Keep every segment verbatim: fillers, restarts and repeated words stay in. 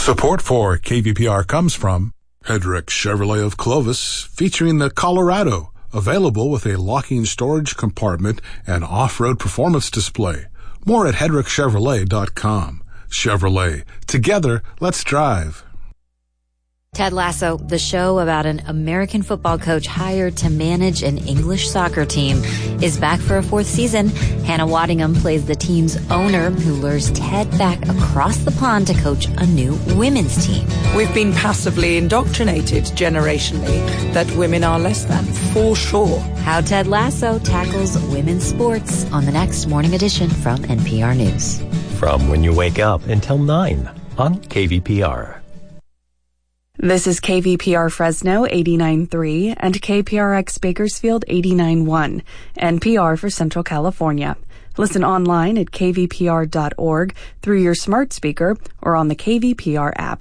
Support for K V P R comes from Hedrick Chevrolet of Clovis, featuring the Colorado, available with a locking storage compartment and off-road performance display. More at hedrick chevrolet dot com. Chevrolet. Together, let's drive. Ted Lasso, the show about an American football coach hired to manage an English soccer team, is back for a fourth season. Hannah Waddingham plays the team's owner who lures Ted back across the pond to coach a new women's team. We've been passively indoctrinated generationally that women are less than, for sure. How Ted Lasso tackles women's sports on the next morning edition from N P R News. From when you wake up until nine on K V P R. This is K V P R Fresno eighty-nine point three and K P R X Bakersfield eighty-nine point one, N P R for Central California. Listen online at k v p r dot org through your smart speaker or on the K V P R app.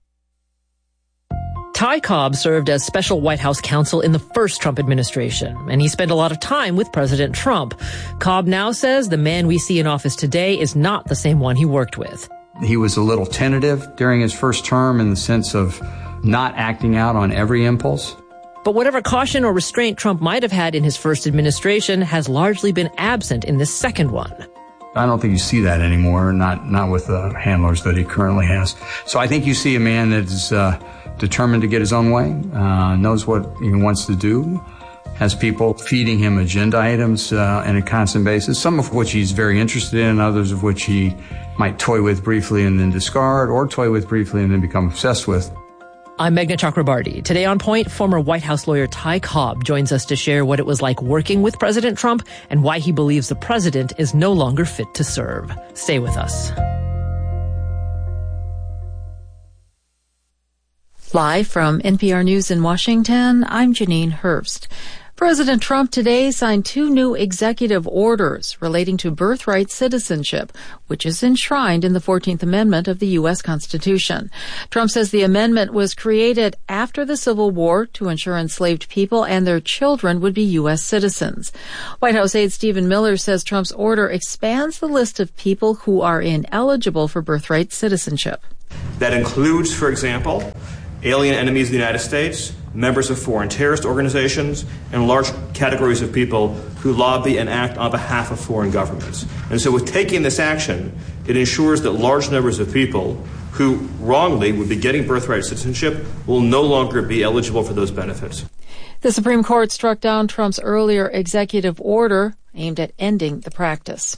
Ty Cobb served as special White House counsel in the first Trump administration, and he spent a lot of time with President Trump. Cobb now says the man we see in office today is not the same one he worked with. He was a little tentative during his first term in the sense of not acting out on every impulse. But whatever caution or restraint Trump might have had in his first administration has largely been absent in this second one. I don't think you see that anymore, not not with the handlers that he currently has. So I think you see a man that is uh, determined to get his own way, uh, knows what he wants to do, has people feeding him agenda items uh, on a constant basis, some of which he's very interested in, others of which he might toy with briefly and then discard, or toy with briefly and then become obsessed with. I'm Meghna Chakrabarti. Today on Point, former White House lawyer Ty Cobb joins us to share what it was like working with President Trump and why he believes the president is no longer fit to serve. Stay with us. Live from N P R News in Washington, I'm Janine Herbst. President Trump today signed two new executive orders relating to birthright citizenship, which is enshrined in the fourteenth Amendment of the U S Constitution. Trump says the amendment was created after the Civil War to ensure enslaved people and their children would be U S citizens. White House aide Stephen Miller says Trump's order expands the list of people who are ineligible for birthright citizenship. That includes, for example, alien enemies of the United States, members of foreign terrorist organizations, and large categories of people who lobby and act on behalf of foreign governments. And so with taking this action, it ensures that large numbers of people who wrongly would be getting birthright citizenship will no longer be eligible for those benefits. The Supreme Court struck down Trump's earlier executive order aimed at ending the practice.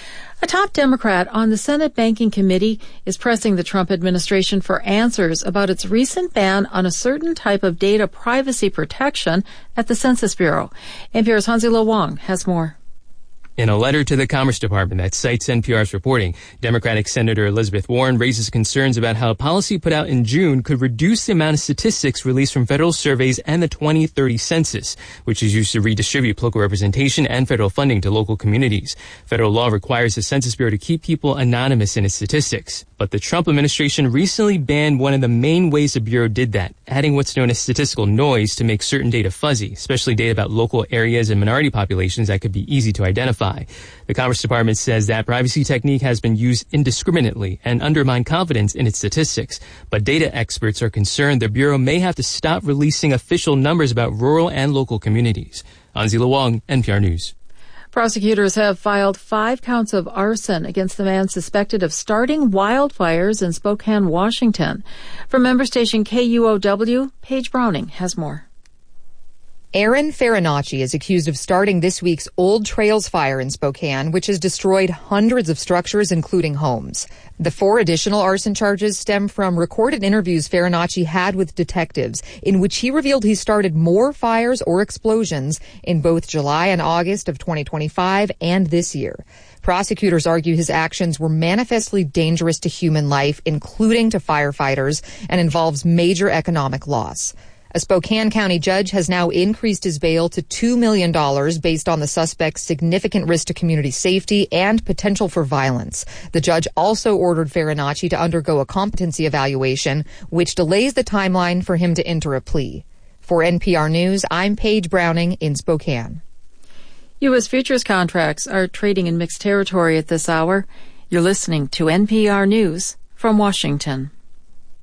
A top Democrat on the Senate Banking Committee is pressing the Trump administration for answers about its recent ban on a certain type of data privacy protection at the Census Bureau. N P R's Hansi-Lo Wong has more. In a letter to the Commerce Department that cites N P R's reporting, Democratic Senator Elizabeth Warren raises concerns about how a policy put out in June could reduce the amount of statistics released from federal surveys and the twenty thirty census, which is used to redistribute political representation and federal funding to local communities. Federal law requires the Census Bureau to keep people anonymous in its statistics. But the Trump administration recently banned one of the main ways the Bureau did that, adding what's known as statistical noise to make certain data fuzzy, especially data about local areas and minority populations that could be easy to identify. The Commerce Department says that privacy technique has been used indiscriminately and undermined confidence in its statistics. But data experts are concerned the Bureau may have to stop releasing official numbers about rural and local communities. Hansi-Lo Wong, N P R News. Prosecutors have filed five counts of arson against the man suspected of starting wildfires in Spokane, Washington. From member station K U O W, Paige Browning has more. Aaron Farinacci is accused of starting this week's Old Trails fire in Spokane, which has destroyed hundreds of structures, including homes. The four additional arson charges stem from recorded interviews Farinacci had with detectives, in which he revealed he started more fires or explosions in both July and August of twenty twenty-five and this year. Prosecutors argue his actions were manifestly dangerous to human life, including to firefighters, and involves major economic loss. A Spokane County judge has now increased his bail to two million dollars based on the suspect's significant risk to community safety and potential for violence. The judge also ordered Farinacci to undergo a competency evaluation, which delays the timeline for him to enter a plea. For N P R News, I'm Paige Browning in Spokane. U S futures contracts are trading in mixed territory at this hour. You're listening to N P R News from Washington.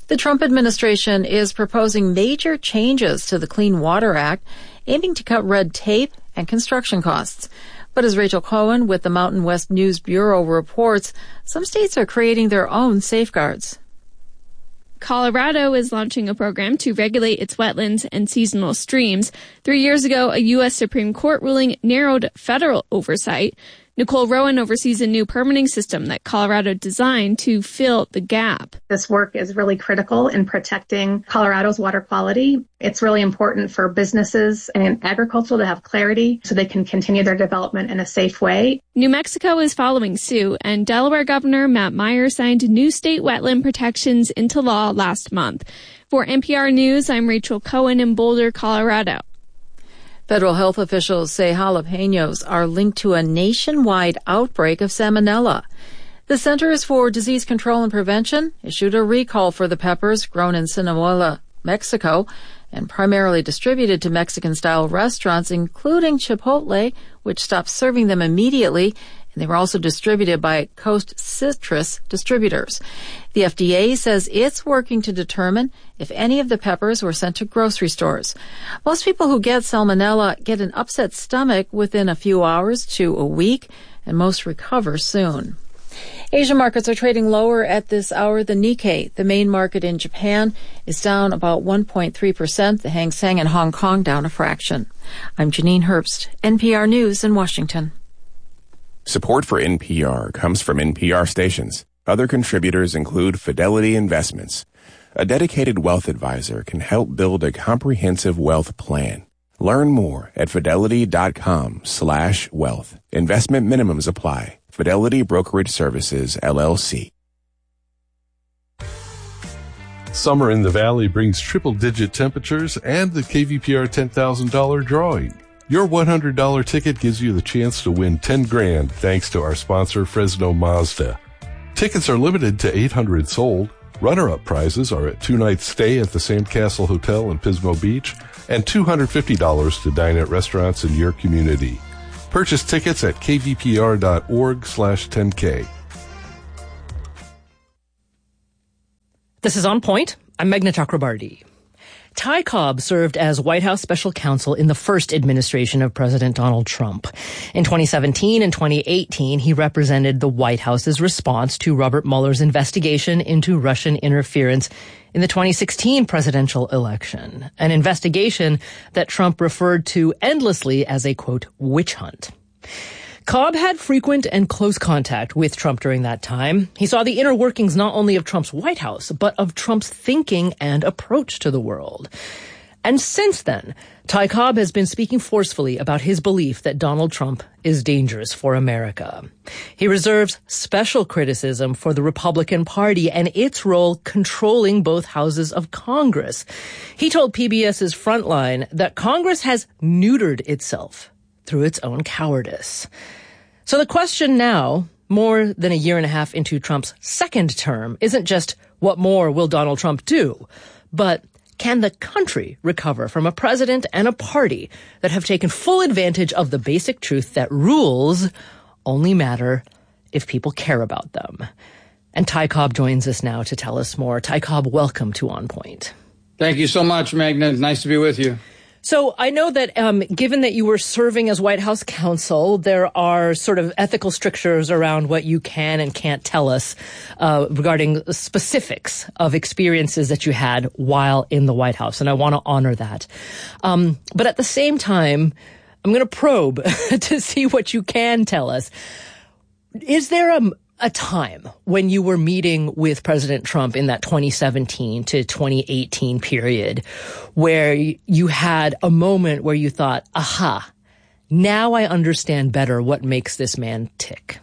The Trump administration is proposing major changes to the Clean Water Act, aiming to cut red tape and construction costs. But as Rachel Cohen with the Mountain West News Bureau reports, some states are creating their own safeguards. Colorado is launching a program to regulate its wetlands and seasonal streams. Three years ago, a U S Supreme Court ruling narrowed federal oversight. Nicole Rowan oversees a new permitting system that Colorado designed to fill the gap. This work is really critical in protecting Colorado's water quality. It's really important for businesses and agriculture to have clarity so they can continue their development in a safe way. New Mexico is following suit, and Delaware Governor Matt Meyer signed new state wetland protections into law last month. For N P R News, I'm Rachel Cohen in Boulder, Colorado. Federal health officials say jalapenos are linked to a nationwide outbreak of salmonella. The Centers for Disease Control and Prevention issued a recall for the peppers grown in Sinaloa, Mexico, and primarily distributed to Mexican-style restaurants, including Chipotle, which stopped serving them immediately, and they were also distributed by Coast Citrus distributors. The F D A says it's working to determine if any of the peppers were sent to grocery stores. Most people who get salmonella get an upset stomach within a few hours to a week, and most recover soon. Asian markets are trading lower at this hour. The Nikkei, the main market in Japan, is down about one point three percent. The Hang Seng in Hong Kong down a fraction. I'm Janine Herbst, N P R News in Washington. Support for N P R comes from N P R stations. Other contributors include Fidelity Investments. A dedicated wealth advisor can help build a comprehensive wealth plan. Learn more at fidelity.com slash wealth. Investment minimums apply. Fidelity Brokerage Services, L L C. Summer in the Valley brings triple-digit temperatures and the K V P R ten thousand dollars drawing. Your one hundred dollars ticket gives you the chance to win ten grand thanks to our sponsor, Fresno Mazda. Tickets are limited to eight hundred sold. Runner-up prizes are a two-night stay at the Sandcastle Hotel in Pismo Beach and two hundred fifty dollars to dine at restaurants in your community. Purchase tickets at kvpr.org slash 10K. This is On Point. I'm Meghna Chakrabarti. Ty Cobb served as White House special counsel in the first administration of President Donald Trump. In twenty seventeen and twenty eighteen, he represented the White House's response to Robert Mueller's investigation into Russian interference in the twenty sixteen presidential election, an investigation that Trump referred to endlessly as a, quote, witch hunt. Cobb had frequent and close contact with Trump during that time. He saw the inner workings not only of Trump's White House, but of Trump's thinking and approach to the world. And since then, Ty Cobb has been speaking forcefully about his belief that Donald Trump is dangerous for America. He reserves special criticism for the Republican Party and its role controlling both houses of Congress. He told PBS's Frontline that Congress has neutered itself through its own cowardice. So the question now, more than a year and a half into Trump's second term, isn't just what more will Donald Trump do, but can the country recover from a president and a party that have taken full advantage of the basic truth that rules only matter if people care about them? And Ty Cobb joins us now to tell us more. Ty Cobb, welcome to On Point. Thank you so much, Meghna. Nice to be with you. So I know that um, given that you were serving as White House counsel, there are sort of ethical strictures around what you can and can't tell us uh, regarding specifics of experiences that you had while in the White House. And I want to honor that. Um, but at the same time, I'm going to probe to see what you can tell us. Is there a a time when you were meeting with President Trump in that twenty seventeen to twenty eighteen period where you had a moment where you thought, aha, now I understand better what makes this man tick?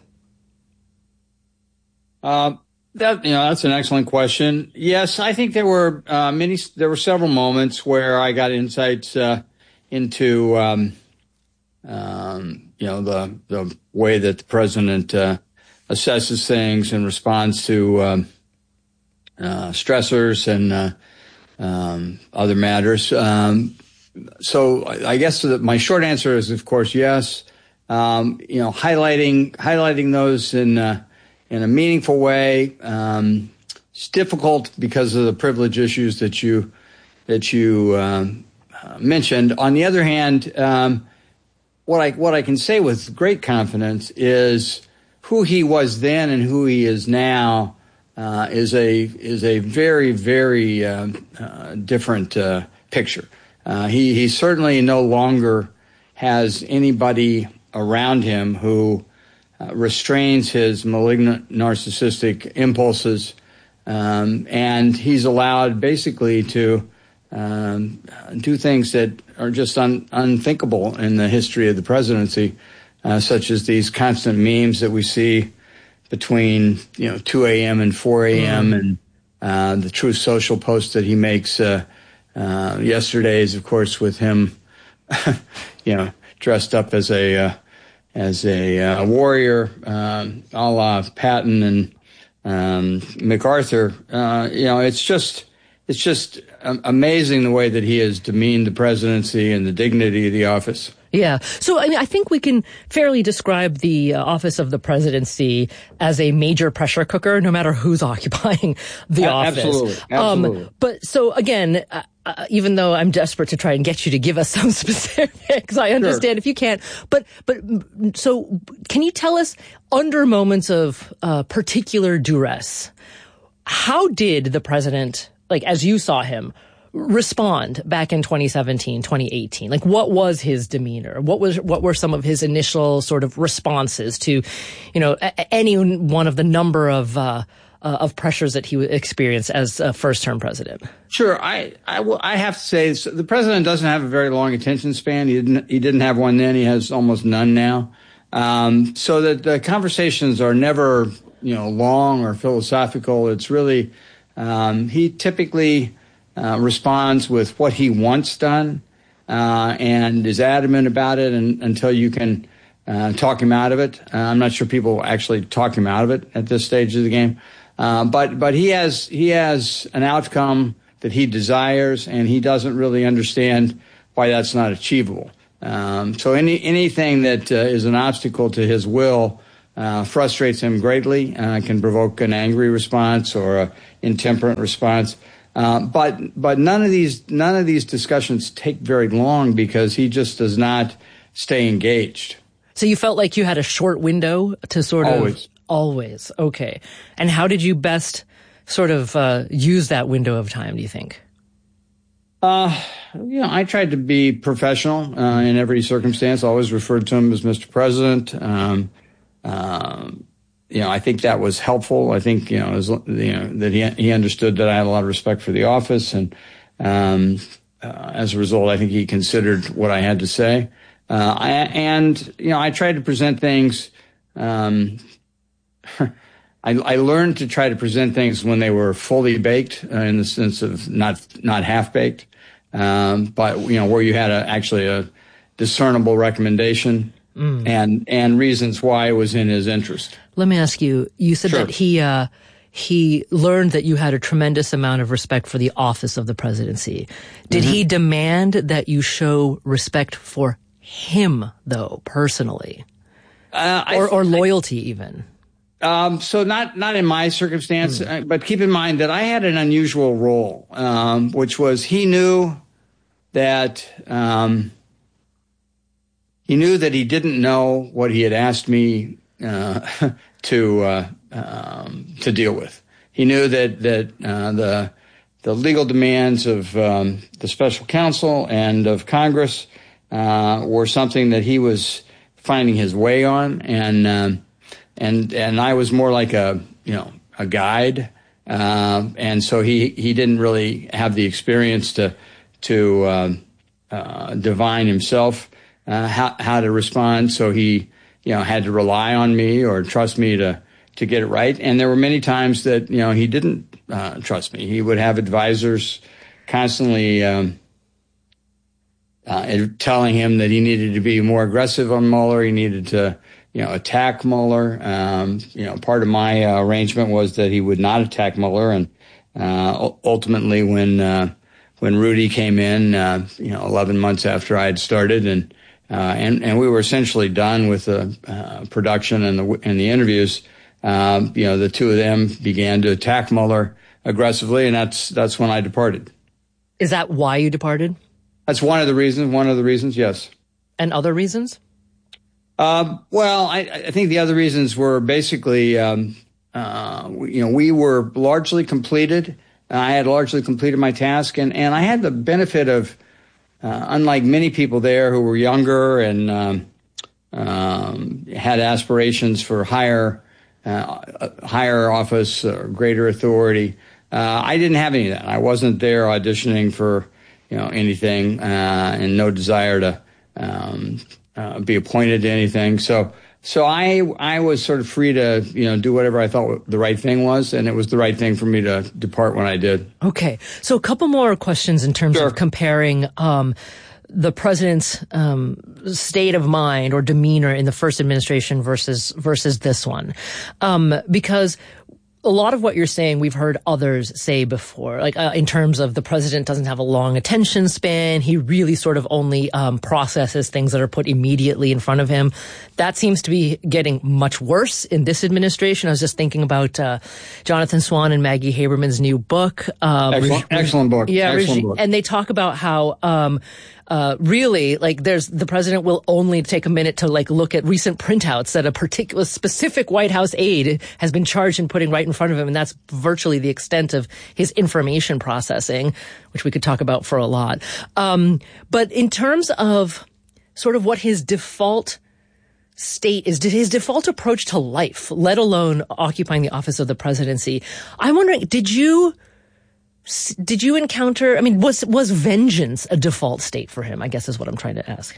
Uh, that, you know, that's an excellent question. Yes, I think there were uh, many, there were several moments where I got insights uh, into, um, um, you know, the, the way that the president, uh, assesses things and responds to um, uh, stressors and uh, um, other matters. Um, so I guess that my short answer is, of course, yes. Um, you know, highlighting highlighting those in uh, in a meaningful way, um, it's difficult because of the privilege issues that you that you um, uh, mentioned. On the other hand, um, what I what I can say with great confidence is who he was then and who he is now uh, is a is a very very uh, uh, different uh, picture. Uh, he he certainly no longer has anybody around him who uh, restrains his malignant narcissistic impulses, um, and he's allowed basically to um, do things that are just un- unthinkable in the history of the presidency, uh, such as these constant memes that we see between you know two a.m. and four a.m. Mm. and uh, the Truth Social post that he makes. Uh, uh, yesterday's, of course, with him, you know, dressed up as a uh, as a uh, warrior, um, a la Patton and um, MacArthur. Uh, you know, it's just it's just amazing the way that he has demeaned the presidency and the dignity of the office. Yeah. So, I mean, I think we can fairly describe the uh, office of the presidency as a major pressure cooker, no matter who's occupying the uh, office. Absolutely. Absolutely. Um, but so again, uh, uh, even though I'm desperate to try and get you to give us some specifics, I understand sure. if you can't. But, but so can you tell us, under moments of uh, particular duress, how did the president, like as you saw him, respond back in twenty seventeen, twenty eighteen? Like, what was his demeanor? What was, what were some of his initial sort of responses to, you know, a- any one of the number of, uh, uh, of pressures that he experienced as a first-term president? Sure. I, I, will, I have to say so the president doesn't have a very long attention span. He didn't, he didn't have one then. He has almost none now. Um, so that the conversations are never, you know, long or philosophical. It's really, um, he typically, Uh, responds with what he wants done, uh, and is adamant about it and, until you can uh, talk him out of it. Uh, I'm not sure people actually talk him out of it at this stage of the game, uh, but but he has he has an outcome that he desires, and he doesn't really understand why that's not achievable. Um, so any anything that uh, is an obstacle to his will uh, frustrates him greatly, uh, can provoke an angry response or an intemperate response. Uh, but but none of these none of these discussions take very long because he just does not stay engaged. So you felt like you had a short window to sort always. of always okay. And how did you best sort of uh, use that window of time, do you think? Uh, you know, I tried to be professional uh, in every circumstance. I always referred to him as Mister President. Um, um, You know, I think that was helpful. I think, you know, as, you know that he he understood that I had a lot of respect for the office, and um, uh, as a result, I think he considered what I had to say. Uh, I, and you know, I tried to present things. Um, I, I learned to try to present things when they were fully baked, uh, in the sense of not not half baked, um, but you know, where you had a, actually a discernible recommendation. Mm. And and reasons why it was in his interest. Let me ask you, you said sure. that he uh, he learned that you had a tremendous amount of respect for the office of the presidency. Did mm-hmm. he demand that you show respect for him, though, personally? Uh, or, I, or loyalty, I, even? Um, so not not in my circumstance, mm. but keep in mind that I had an unusual role, um, which was he knew that... Um, He knew that he didn't know what he had asked me uh, to uh, um, to deal with. He knew that that uh, the the legal demands of um, the special counsel and of Congress uh, were something that he was finding his way on, and um, and and I was more like a you know a guide, uh, and so he he didn't really have the experience to to um, uh, divine himself. Uh, how, how to respond. So he, you know, had to rely on me or trust me to, to get it right. And there were many times that, you know, he didn't uh, trust me. He would have advisors constantly um, uh, telling him that he needed to be more aggressive on Mueller. He needed to, you know, attack Mueller. Um, you know, part of my uh, arrangement was that he would not attack Mueller. And uh, ultimately, when uh, when Rudy came in, uh, you know, eleven months after I had started, and Uh, and, and we were essentially done with the uh, production and the and the interviews. Um, you know, the two of them began to attack Mueller aggressively, and that's that's when I departed. Is that why you departed? That's one of the reasons. One of the reasons, yes. And other reasons? Um, well, I, I think the other reasons were basically, um, uh, you know, we were largely completed. I had largely completed my task, and, and I had the benefit of, uh, unlike many people there who were younger and um, um, had aspirations for higher, uh, higher office or greater authority. Uh, I didn't have any of that. I wasn't there auditioning for, you know, anything, uh, and no desire to um, uh, be appointed to anything. So, so I I was sort of free to, you know, do whatever I thought the right thing was, and it was the right thing for me to depart when I did. Okay, so a couple more questions in terms sure. of comparing um, the president's um, state of mind or demeanor in the first administration versus versus this one, um, because a lot of what you're saying, we've heard others say before, like uh, in terms of the president doesn't have a long attention span. He really sort of only um, processes things that are put immediately in front of him. That seems to be getting much worse in this administration. I was just thinking about uh, Jonathan Swan and Maggie Haberman's new book. Um, excellent, excellent book. Yeah, excellent book. And they talk about how um, uh, really, like, there's the president will only take a minute to like look at recent printouts that a particular specific White House aide has been charged in putting right in front of him, and that's virtually the extent of his information processing, which we could talk about for a lot. Um, but in terms of sort of what his default state is, his default approach to life, let alone occupying the office of the presidency, I'm wondering, did you did you encounter? I mean, was was vengeance a default state for him? I guess is what I'm trying to ask.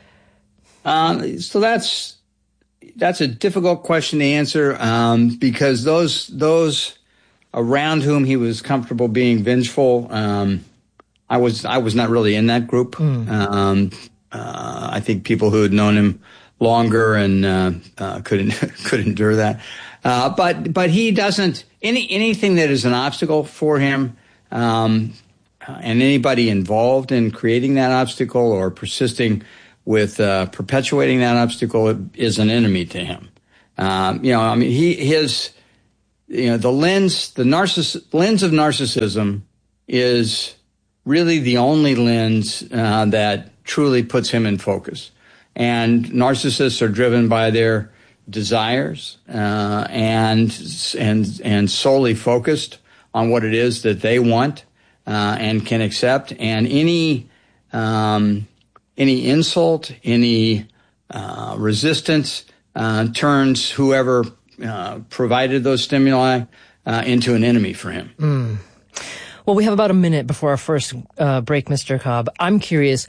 Um, so that's. That's a difficult question to answer, um, because those those around whom he was comfortable being vengeful, um, I was I was not really in that group. Mm. Um, uh, I think people who had known him longer and uh, uh, could could endure that. Uh, but but he doesn't any anything that is an obstacle for him, um, and anybody involved in creating that obstacle or persisting with uh, perpetuating that obstacle is an enemy to him. Um, you know, I mean, he his you know the lens the narciss lens of narcissism is really the only lens uh, that truly puts him in focus. And narcissists are driven by their desires uh, and and and solely focused on what it is that they want uh, and can accept. And any um, any insult, any uh, resistance uh, turns whoever uh, provided those stimuli uh, into an enemy for him. Mm. Well, we have about a minute before our first uh, break, Mister Cobb. I'm curious,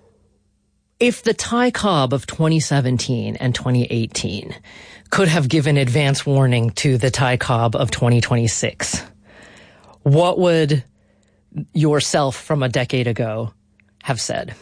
if the Ty Cobb of twenty seventeen and twenty eighteen could have given advance warning to the Ty Cobb of twenty twenty-six, what would yourself from a decade ago have said?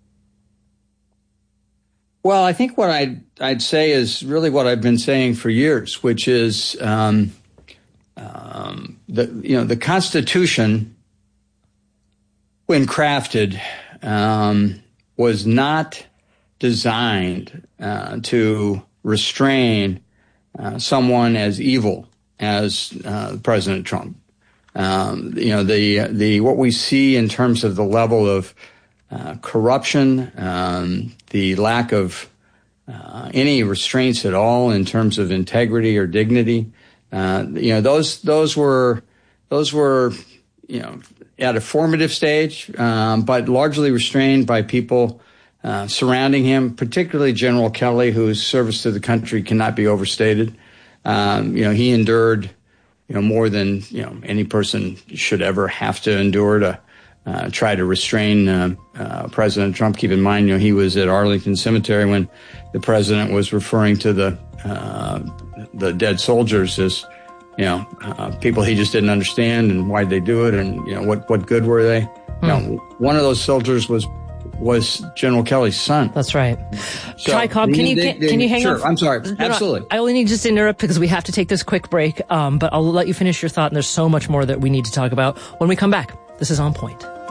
Well, I think what I'd, I'd say is really what I've been saying for years, which is um, um, the you know the Constitution, when crafted, um, was not designed uh, to restrain uh, someone as evil as uh, President Trump. Um, you know the the what we see in terms of the level of Uh, corruption, um, the lack of uh, any restraints at all in terms of integrity or dignity. Uh, you know, those those were those were you know at a formative stage, um, but largely restrained by people uh, surrounding him, particularly General Kelly, whose service to the country cannot be overstated. Um, you know, he endured you know more than you know any person should ever have to endure to Uh, try to restrain uh, uh, President Trump. Keep in mind, you know, he was at Arlington Cemetery when the president was referring to the uh, the dead soldiers as, you know, uh, people he just didn't understand and why'd they do it and, you know, what, what good were they? Mm. You know, one of those soldiers was was General Kelly's son. That's right. So, Ty Cobb, can you they, they, can you hang sure, on? I'm sorry. No, Absolutely. No, I only need just to interrupt because we have to take this quick break. Um, but I'll let you finish your thought, and there's so much more that we need to talk about when we come back. This is On Point.